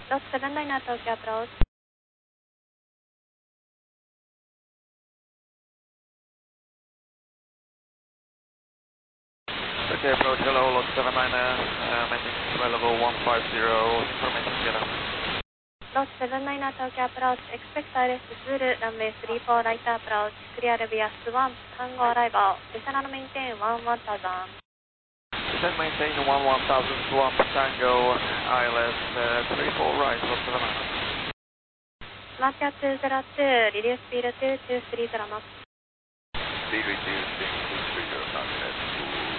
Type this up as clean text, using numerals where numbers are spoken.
Lot 79 Tokyo approach. Okay, approach, hello, Lot 79, message available 150, information given. Lot 79 Tokyo approach, expect ILS Zulu, runway 34 right approach, clear via S1, Tango arrival, descend and maintain 11000. Descend maintain 11000, Swamp Tango, ILS 34 right, Lot 79. Marker 202, reduce speed to 230 knots. Speed reducing 230 knots.